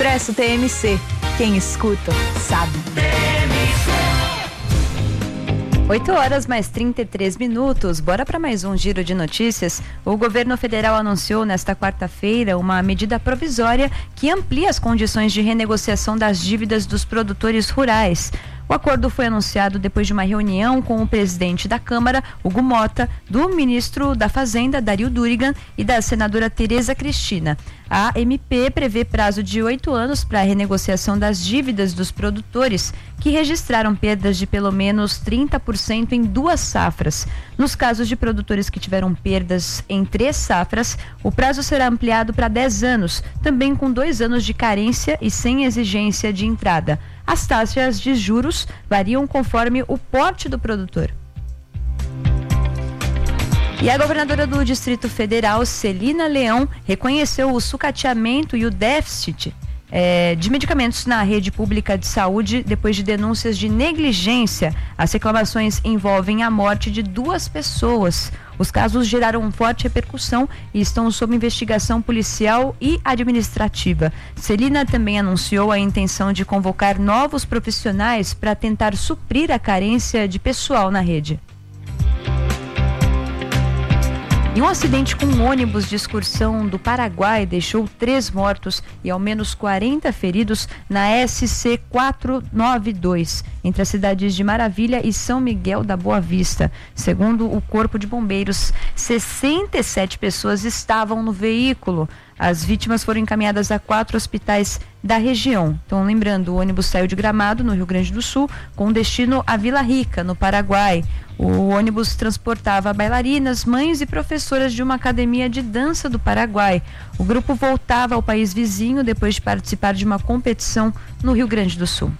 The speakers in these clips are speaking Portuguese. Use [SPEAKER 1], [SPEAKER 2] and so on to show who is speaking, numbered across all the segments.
[SPEAKER 1] Expresso TMC. Quem escuta, sabe. 8h mais 33. Bora para mais um giro de notícias. O governo federal anunciou nesta quarta-feira uma medida provisória que amplia as condições de renegociação das dívidas dos produtores rurais. O acordo foi anunciado depois de uma reunião com o presidente da Câmara, Hugo Mota, do ministro da Fazenda, Dario Durigan, e da senadora Tereza Cristina. A MP prevê prazo de 8 anos para a renegociação das dívidas dos produtores que registraram perdas de pelo menos 30% em 2 safras. Nos casos de produtores que tiveram perdas em 3 safras, o prazo será ampliado para 10 anos, também com 2 anos de carência e sem exigência de entrada. As taxas de juros variam conforme o porte do produtor. E a governadora do Distrito Federal, Celina Leão, reconheceu o sucateamento e o déficit de medicamentos na rede pública de saúde depois de denúncias de negligência. As reclamações envolvem a morte de 2 pessoas. Os casos geraram forte repercussão e estão sob investigação policial e administrativa. Celina também anunciou a intenção de convocar novos profissionais para tentar suprir a carência de pessoal na rede. E um acidente com um ônibus de excursão do Paraguai deixou 3 mortos e ao menos 40 feridos na SC 492, entre as cidades de Maravilha e São Miguel da Boa Vista. Segundo o Corpo de Bombeiros, 67 pessoas estavam no veículo. As vítimas foram encaminhadas a 4 hospitais da região. Então, lembrando, o ônibus saiu de Gramado, no Rio Grande do Sul, com destino a Vila Rica, no Paraguai. O ônibus transportava bailarinas, mães e professoras de uma academia de dança do Paraguai. O grupo voltava ao país vizinho depois de participar de uma competição no Rio Grande do Sul.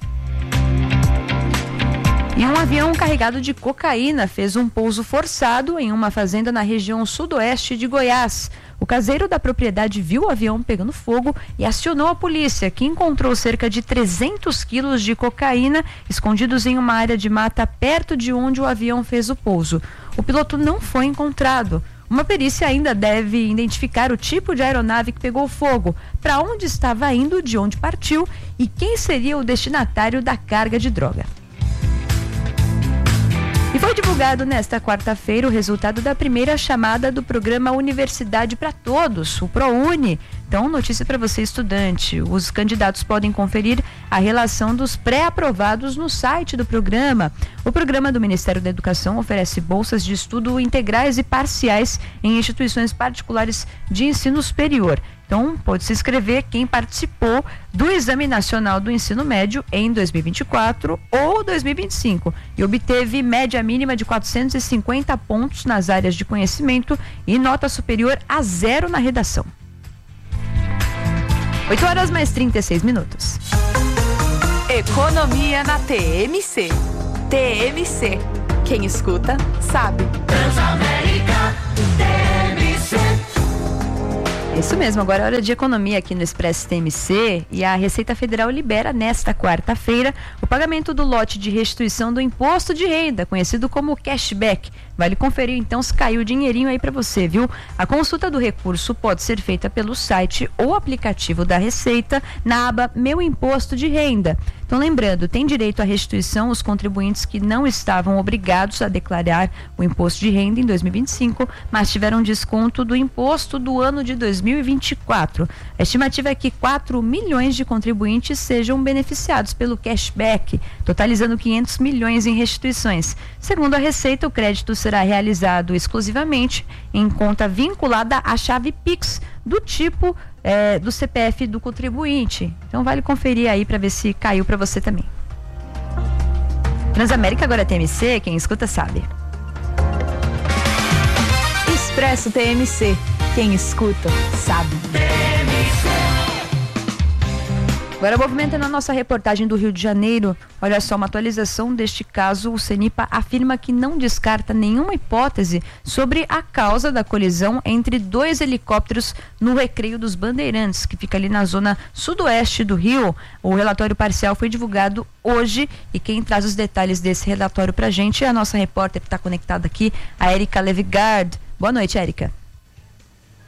[SPEAKER 1] E um avião carregado de cocaína fez um pouso forçado em uma fazenda na região sudoeste de Goiás. O caseiro da propriedade viu o avião pegando fogo e acionou a polícia, que encontrou cerca de 300 quilos de cocaína escondidos em uma área de mata perto de onde o avião fez o pouso. O piloto não foi encontrado. Uma perícia ainda deve identificar o tipo de aeronave que pegou fogo, para onde estava indo, de onde partiu e quem seria o destinatário da carga de droga. E foi divulgado nesta quarta-feira o resultado da primeira chamada do programa Universidade para Todos, o ProUni. Então, notícia para você, estudante. Os candidatos podem conferir a relação dos pré-aprovados no site do programa. O programa do Ministério da Educação oferece bolsas de estudo integrais e parciais em instituições particulares de ensino superior. Então, pode se inscrever quem participou do Exame Nacional do Ensino Médio em 2024 ou 2025 e obteve média mínima de 450 pontos nas áreas de conhecimento e nota superior a 0 na redação. 8h mais 36.
[SPEAKER 2] Economia na TMC. TMC. Quem escuta, sabe.
[SPEAKER 3] Transamérica, TMC.
[SPEAKER 1] Isso mesmo, agora é hora de economia aqui no Expresso TMC e a Receita Federal libera nesta quarta-feira o pagamento do lote de restituição do imposto de renda, conhecido como cashback. Vale conferir então se caiu o dinheirinho aí para você, viu? A consulta do recurso pode ser feita pelo site ou aplicativo da Receita na aba Meu Imposto de Renda. Então, lembrando, tem direito à restituição os contribuintes que não estavam obrigados a declarar o imposto de renda em 2025, mas tiveram desconto do imposto do ano de 2024. A estimativa é que 4 milhões de contribuintes sejam beneficiados pelo cashback, totalizando 500 milhões em restituições. Segundo a Receita, o crédito será realizado exclusivamente em conta vinculada à chave Pix, do tipo do CPF do contribuinte. Então vale conferir aí para ver se caiu para você também. Transamérica agora é TMC, quem escuta sabe. Expresso TMC, quem escuta sabe. Agora, movimentando a nossa reportagem do Rio de Janeiro, olha só, uma atualização deste caso. O CENIPA afirma que não descarta nenhuma hipótese sobre a causa da colisão entre 2 helicópteros no Recreio dos Bandeirantes, que fica ali na zona sudoeste do Rio. O relatório parcial foi divulgado hoje e quem traz os detalhes desse relatório pra gente é a nossa repórter que está conectada aqui, a Érica Levigard. Boa noite, Érica.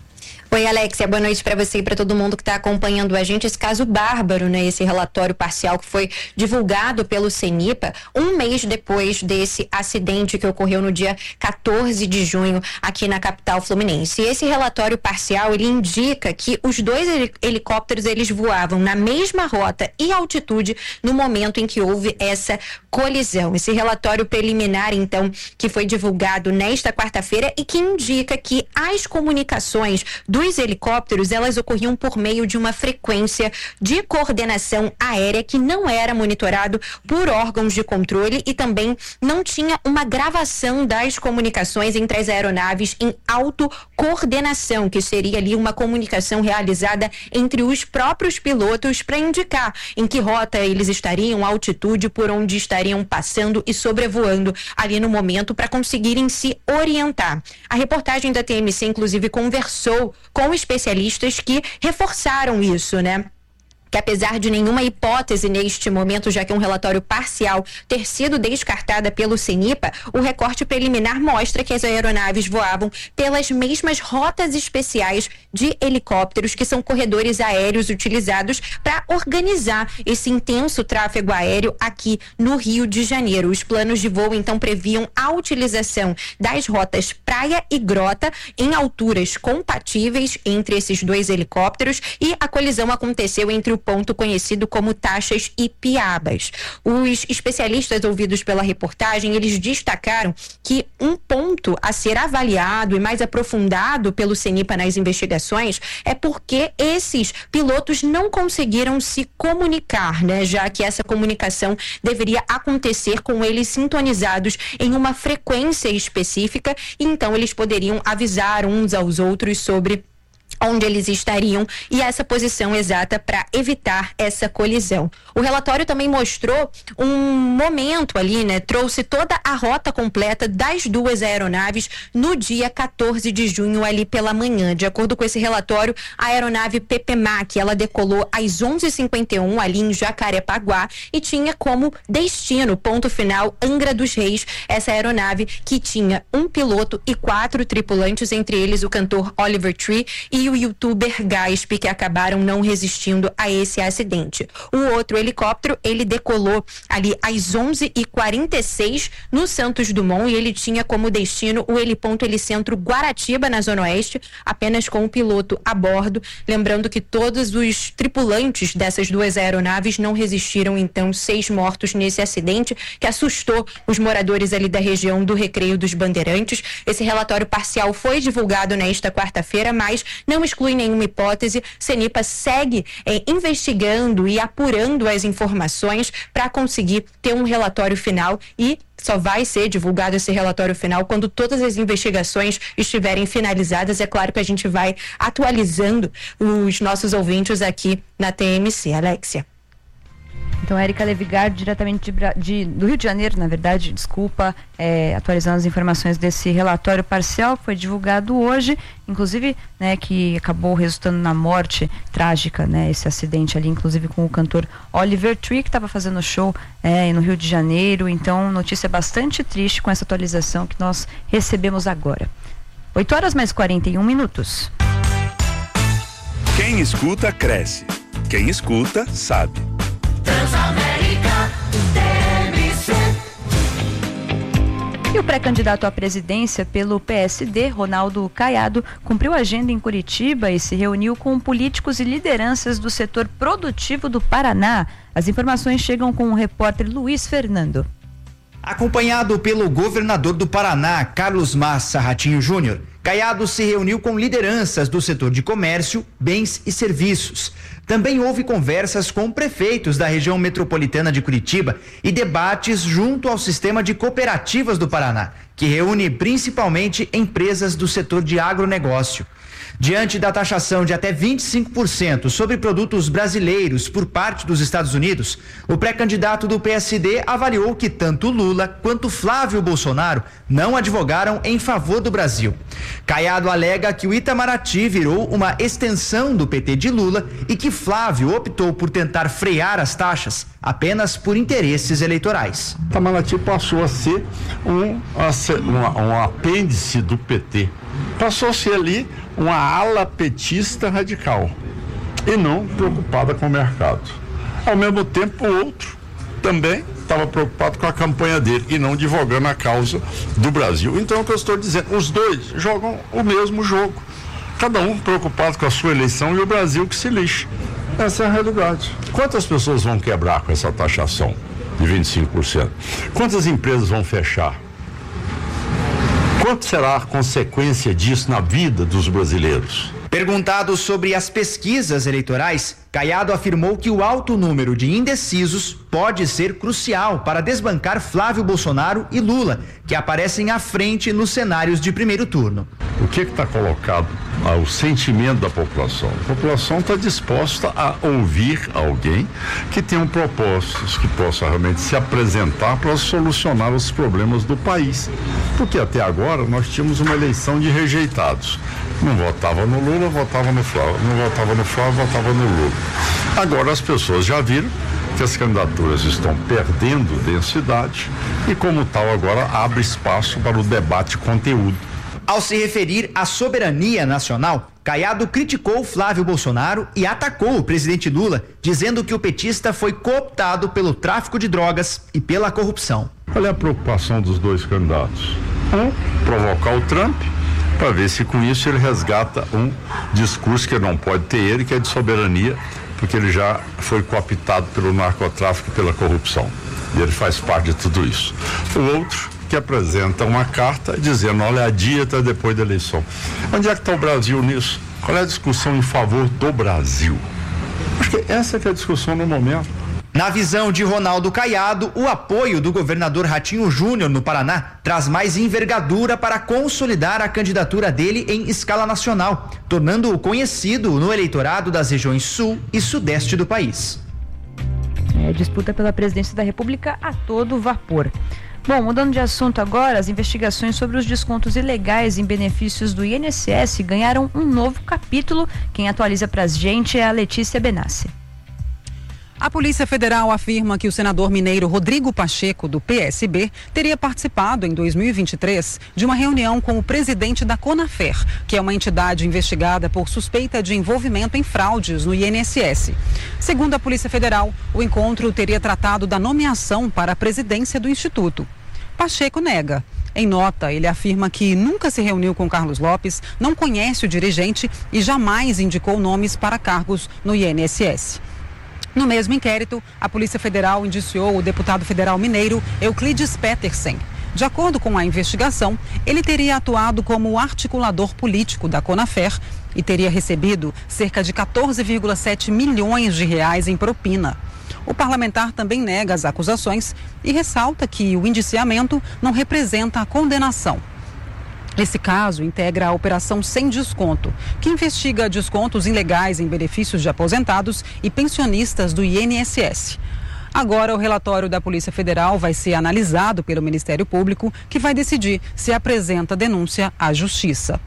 [SPEAKER 4] Oi, Alexia, boa noite para você e para todo mundo que está acompanhando a gente. Esse caso bárbaro, né? Esse relatório parcial que foi divulgado pelo CENIPA, um mês depois desse acidente que ocorreu no dia 14 de junho aqui na capital fluminense. E esse relatório parcial, ele indica que os dois helicópteros, eles voavam na mesma rota e altitude no momento em que houve essa colisão. Esse relatório preliminar, então, que foi divulgado nesta quarta-feira e que indica que as comunicações dos helicópteros, elas ocorriam por meio de uma frequência de coordenação aérea que não era monitorado por órgãos de controle e também não tinha uma gravação das comunicações entre as aeronaves em autocoordenação, que seria ali uma comunicação realizada entre os próprios pilotos para indicar em que rota eles estariam, a altitude por onde estariam passando e sobrevoando ali no momento para conseguirem se orientar. A reportagem da TMC, inclusive, conversou com especialistas que reforçaram isso, né? Que apesar de nenhuma hipótese neste momento, já que é um relatório parcial, ter sido descartada pelo CENIPA, o recorte preliminar mostra que as aeronaves voavam pelas mesmas rotas especiais de helicópteros, que são corredores aéreos utilizados para organizar esse intenso tráfego aéreo aqui no Rio de Janeiro. Os planos de voo, então, previam a utilização das rotas praia e grota em alturas compatíveis entre esses dois helicópteros, e a colisão aconteceu entre o ponto conhecido como Taxas e Piabas. Os especialistas ouvidos pela reportagem, eles destacaram que um ponto a ser avaliado e mais aprofundado pelo CENIPA nas investigações é porque esses pilotos não conseguiram se comunicar, né? Já que essa comunicação deveria acontecer com eles sintonizados em uma frequência específica, e então eles poderiam avisar uns aos outros sobre onde eles estariam e essa posição exata para evitar essa colisão. O relatório também mostrou um momento ali, né? Trouxe toda a rota completa das duas aeronaves no dia 14 de junho ali pela manhã. De acordo com esse relatório, a aeronave PPMAC, ela decolou às 11h51 ali em Jacarepaguá e tinha como destino, ponto final, Angra dos Reis. Essa aeronave que tinha um piloto e 4 tripulantes, entre eles o cantor Oliver Tree e o youtuber Gasp, que acabaram não resistindo a esse acidente. O outro helicóptero, ele decolou ali às 11h46 no Santos Dumont e ele tinha como destino o heliponto Helicentro Guaratiba, na Zona Oeste, apenas com o piloto a bordo. Lembrando que todos os tripulantes dessas duas aeronaves não resistiram, então 6 mortos nesse acidente que assustou os moradores ali da região do Recreio dos Bandeirantes. Esse relatório parcial foi divulgado nesta quarta-feira, mas não exclui nenhuma hipótese. CENIPA segue investigando e apurando as informações para conseguir ter um relatório final, e só vai ser divulgado esse relatório final quando todas as investigações estiverem finalizadas. É claro que a gente vai atualizando os nossos ouvintes aqui na TMC. Alexia.
[SPEAKER 1] Então, Érica Levigar, diretamente do Rio de Janeiro, na verdade, desculpa, atualizando as informações desse relatório parcial que foi divulgado hoje, inclusive, né, que acabou resultando na morte trágica, né, esse acidente ali, inclusive com o cantor Oliver Tree, que estava fazendo show no Rio de Janeiro. Então, notícia bastante triste com essa atualização que nós recebemos agora. 8h mais 41.
[SPEAKER 5] Quem escuta, cresce. Quem escuta, sabe.
[SPEAKER 3] Transamérica TMC.
[SPEAKER 1] E o pré-candidato à presidência pelo PSD, Ronaldo Caiado, cumpriu a agenda em Curitiba e se reuniu com políticos e lideranças do setor produtivo do Paraná. As informações chegam com o repórter Luiz Fernando.
[SPEAKER 6] Acompanhado pelo governador do Paraná, Carlos Massa Ratinho Júnior, Caiado se reuniu com lideranças do setor de comércio, bens e serviços. Também houve conversas com prefeitos da região metropolitana de Curitiba e debates junto ao sistema de cooperativas do Paraná, que reúne principalmente empresas do setor de agronegócio. Diante da taxação de até 25% sobre produtos brasileiros por parte dos Estados Unidos, o pré-candidato do PSD avaliou que tanto Lula quanto Flávio Bolsonaro não advogaram em favor do Brasil. Caiado alega que o Itamaraty virou uma extensão do PT de Lula e que Flávio optou por tentar frear as taxas apenas por interesses eleitorais.
[SPEAKER 7] Itamaraty passou a ser um apêndice do PT. Passou a ser ali uma ala petista radical e não preocupada com o mercado. Ao mesmo tempo, o outro também estava preocupado com a campanha dele e não divulgando a causa do Brasil. Então, é o que eu estou dizendo, os dois jogam o mesmo jogo, cada um preocupado com a sua eleição e o Brasil que se lixe. Essa é a realidade. Quantas pessoas vão quebrar com essa taxação de 25%? Quantas empresas vão fechar? Quanto será a consequência disso na vida dos brasileiros?
[SPEAKER 6] Perguntado sobre as pesquisas eleitorais, Caiado afirmou que o alto número de indecisos pode ser crucial para desbancar Flávio Bolsonaro e Lula, que aparecem à frente nos cenários de primeiro turno.
[SPEAKER 7] O que está colocado ao sentimento da população? A população está disposta a ouvir alguém que tenha propósitos, que possa realmente se apresentar para solucionar os problemas do país. Porque até agora nós tínhamos uma eleição de rejeitados. Não votava no Lula, votava no Flávio. Não votava no Flávio, votava no Lula. Agora as pessoas já viram que as candidaturas estão perdendo densidade e, como tal, agora abre espaço para o debate conteúdo.
[SPEAKER 6] Ao se referir à soberania nacional, Caiado criticou Flávio Bolsonaro e atacou o presidente Lula, dizendo que o petista foi cooptado pelo tráfico de drogas e pela corrupção.
[SPEAKER 7] Qual é a preocupação dos dois candidatos? Provocar o Trump, para ver se com isso ele resgata um discurso que não pode ter ele, que é de soberania, porque ele já foi cooptado pelo narcotráfico e pela corrupção. E ele faz parte de tudo isso. O outro, que apresenta uma carta dizendo, olha, a dieta depois da eleição. Onde é que está o Brasil nisso? Qual é a discussão em favor do Brasil? Acho que essa que é a discussão no momento.
[SPEAKER 6] Na visão de Ronaldo Caiado, o apoio do governador Ratinho Júnior no Paraná traz mais envergadura para consolidar a candidatura dele em escala nacional, tornando-o conhecido no eleitorado das regiões sul e sudeste do país.
[SPEAKER 1] Disputa pela presidência da República a todo vapor. Bom, mudando de assunto agora, as investigações sobre os descontos ilegais em benefícios do INSS ganharam um novo capítulo. Quem atualiza pra gente é a Letícia Benassi.
[SPEAKER 8] A Polícia Federal afirma que o senador mineiro Rodrigo Pacheco, do PSB, teria participado em 2023 de uma reunião com o presidente da Conafer, que é uma entidade investigada por suspeita de envolvimento em fraudes no INSS. Segundo a Polícia Federal, o encontro teria tratado da nomeação para a presidência do Instituto. Pacheco nega. Em nota, ele afirma que nunca se reuniu com Carlos Lopes, não conhece o dirigente e jamais indicou nomes para cargos no INSS. No mesmo inquérito, a Polícia Federal indiciou o deputado federal mineiro Euclides Petersen. De acordo com a investigação, ele teria atuado como articulador político da Conafer e teria recebido cerca de 14,7 milhões de reais em propina. O parlamentar também nega as acusações e ressalta que o indiciamento não representa a condenação. Esse caso integra a Operação Sem Desconto, que investiga descontos ilegais em benefícios de aposentados e pensionistas do INSS. Agora, o relatório da Polícia Federal vai ser analisado pelo Ministério Público, que vai decidir se apresenta denúncia à Justiça.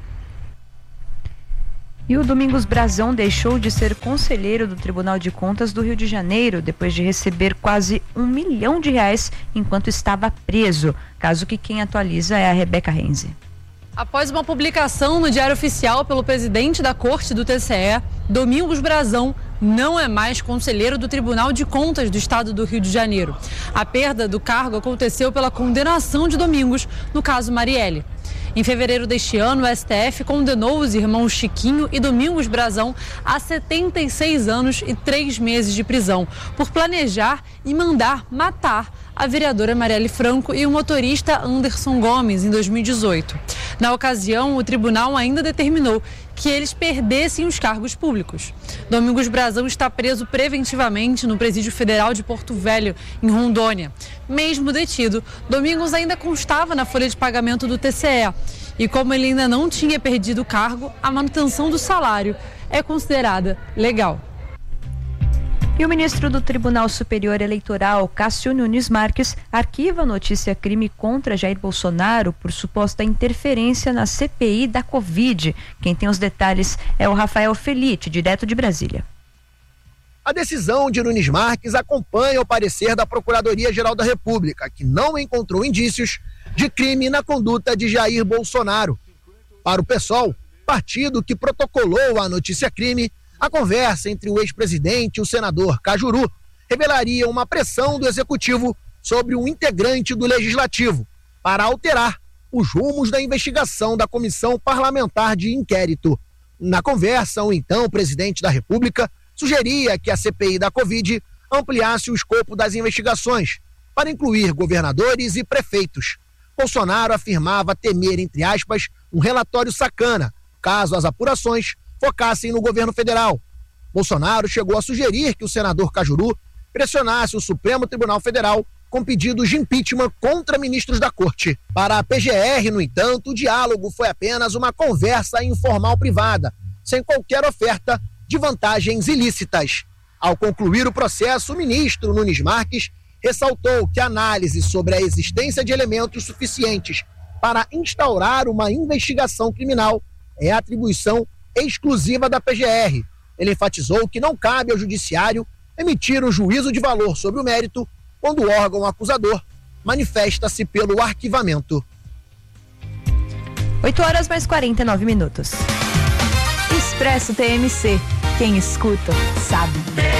[SPEAKER 1] E o Domingos Brazão deixou de ser conselheiro do Tribunal de Contas do Rio de Janeiro depois de receber quase R$1 milhão enquanto estava preso. Caso que quem atualiza é a Rebeca Renze.
[SPEAKER 9] Após uma publicação no Diário Oficial pelo presidente da Corte do TCE, Domingos Brazão não é mais conselheiro do Tribunal de Contas do Estado do Rio de Janeiro. A perda do cargo aconteceu pela condenação de Domingos no caso Marielle. Em fevereiro deste ano, o STF condenou os irmãos Chiquinho e Domingos Brazão a 76 anos e 3 meses de prisão por planejar e mandar matar a vereadora Marielle Franco e o motorista Anderson Gomes em 2018. Na ocasião, o tribunal ainda determinou que eles perdessem os cargos públicos. Domingos Brazão está preso preventivamente no Presídio Federal de Porto Velho, em Rondônia. Mesmo detido, Domingos ainda constava na folha de pagamento do TCE. E como ele ainda não tinha perdido o cargo, a manutenção do salário é considerada legal.
[SPEAKER 1] E o ministro do Tribunal Superior Eleitoral, Cássio Nunes Marques, arquiva a notícia crime contra Jair Bolsonaro por suposta interferência na CPI da Covid. Quem tem os detalhes é o Rafael Felite, direto de Brasília.
[SPEAKER 10] A decisão de Nunes Marques acompanha o parecer da Procuradoria-Geral da República, que não encontrou indícios de crime na conduta de Jair Bolsonaro. Para o PSOL, partido que protocolou a notícia-crime, a conversa entre o ex-presidente e o senador Cajuru revelaria uma pressão do executivo sobre um integrante do legislativo para alterar os rumos da investigação da Comissão Parlamentar de Inquérito. Na conversa, o então presidente da República sugeria que a CPI da Covid ampliasse o escopo das investigações para incluir governadores e prefeitos. Bolsonaro afirmava temer, entre aspas, um relatório sacana, caso as apurações focassem no governo federal. Bolsonaro chegou a sugerir que o senador Cajuru pressionasse o Supremo Tribunal Federal com pedidos de impeachment contra ministros da corte. Para a PGR, no entanto, o diálogo foi apenas uma conversa informal privada, sem qualquer oferta de vantagens ilícitas. Ao concluir o processo, o ministro Nunes Marques ressaltou que a análise sobre a existência de elementos suficientes para instaurar uma investigação criminal é atribuição exclusiva da PGR. Ele enfatizou que não cabe ao judiciário emitir um juízo de valor sobre o mérito quando o órgão acusador manifesta-se pelo arquivamento.
[SPEAKER 1] 8h mais 49.
[SPEAKER 2] Expresso TMC. Quem escuta, sabe.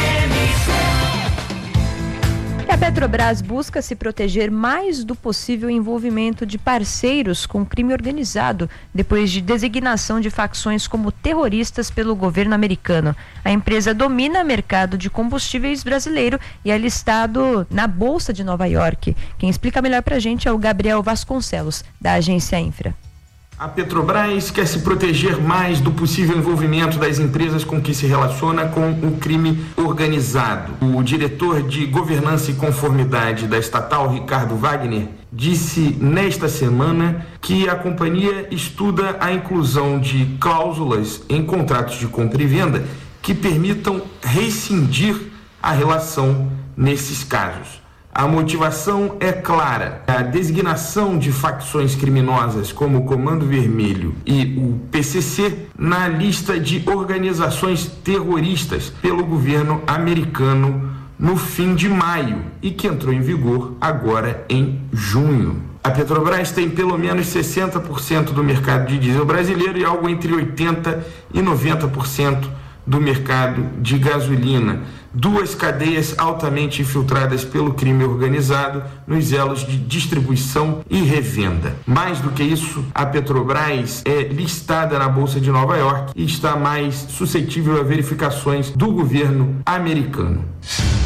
[SPEAKER 1] A Petrobras busca se proteger mais do possível envolvimento de parceiros com crime organizado, depois de designação de facções como terroristas pelo governo americano. A empresa domina o mercado de combustíveis brasileiro e é listado na Bolsa de Nova York. Quem explica melhor pra gente é o Gabriel Vasconcelos, da agência Infra.
[SPEAKER 11] A Petrobras quer se proteger mais do possível envolvimento das empresas com que se relaciona com o crime organizado. O diretor de Governança e Conformidade da estatal, Ricardo Wagner, disse nesta semana que a companhia estuda a inclusão de cláusulas em contratos de compra e venda que permitam rescindir a relação nesses casos. A motivação é clara. A designação de facções criminosas como o Comando Vermelho e o PCC na lista de organizações terroristas pelo governo americano no fim de maio e que entrou em vigor agora em junho. A Petrobras tem pelo menos 60% do mercado de diesel brasileiro e algo entre 80% e 90% do mercado de gasolina. Duas cadeias altamente infiltradas pelo crime organizado nos elos de distribuição e revenda. Mais do que isso, a Petrobras é listada na Bolsa de Nova York e está mais suscetível a verificações do governo americano.